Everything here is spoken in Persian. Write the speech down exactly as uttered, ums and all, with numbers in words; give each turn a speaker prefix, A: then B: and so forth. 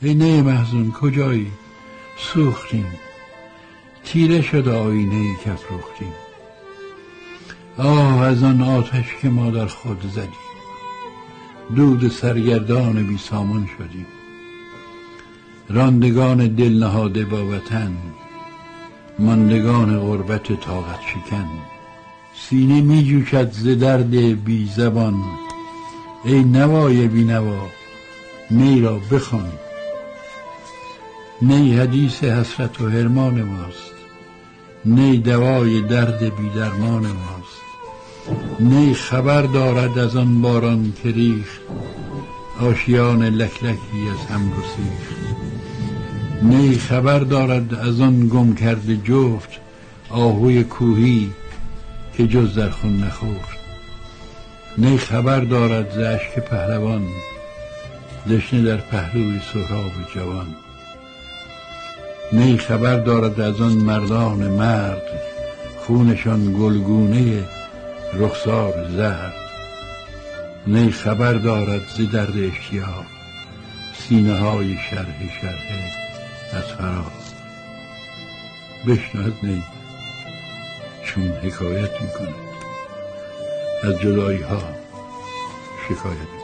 A: ای نی محزون کجایی؟ سوختیم، تیره شد آینه که افروختیم. آه از آن آتش که ما در خود زدیم، دود سرگردان بی سامان شدیم. راندگان دل نهاده با وطن، ماندگان غربت طاقت شکن. سینه می جوشد ز درد بی زبان، ای نوای بی نوا نی را بخوان. نی حدیث حسرت و حرمان ماست، نی دوای درد بی درمان ماست. نی خبر دارد از آن باران که ریخت، آشیان لکلکی از هم گسیخت. نی خبر دارد از آن گم کرده جفت، آهوی کوهی که جز در خون نخفت. نی خبر دارد ز اشک پهلوان، دشنه در پهلوی سهراب جوان. نی خبر دارد از آن مردان مرد، خونشان گلگونه رخسار زرد. نی خبر دارد ز درد اشتیاق، سینه های شرح شرح از فراق. بشنو از نی چون حکایت می کند، از جدایی ها شکایت می کند.